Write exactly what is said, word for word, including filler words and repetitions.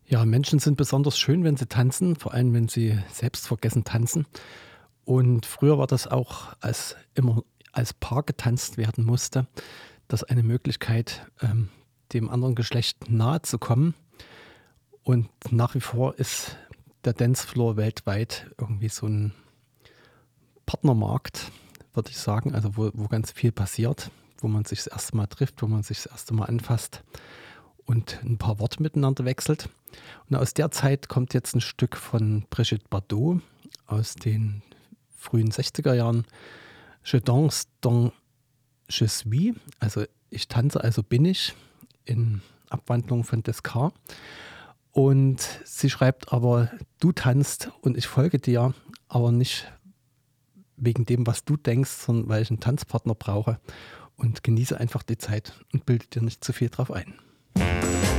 Ja, Menschen sind besonders schön, wenn sie tanzen, vor allem wenn sie selbstvergessen tanzen. Und früher war das auch, als immer als Paar getanzt werden musste, das eine Möglichkeit, ähm, dem anderen Geschlecht nahe zu kommen. Und nach wie vor ist der Dancefloor weltweit irgendwie so ein Partnermarkt, würde ich sagen, also wo wo ganz viel passiert, wo man sich das erste Mal trifft, wo man sich das erste Mal anfasst und ein paar Worte miteinander wechselt. Und aus der Zeit kommt jetzt ein Stück von Brigitte Bardot aus den frühen sechziger Jahren. „Je danse donc je suis", also „Ich tanze, also bin ich", in Abwandlung von Descartes. Und sie schreibt aber: „Du tanzt und ich folge dir, aber nicht wegen dem, was du denkst, sondern weil ich einen Tanzpartner brauche, und genieße einfach die Zeit und bilde dir nicht zu viel drauf ein."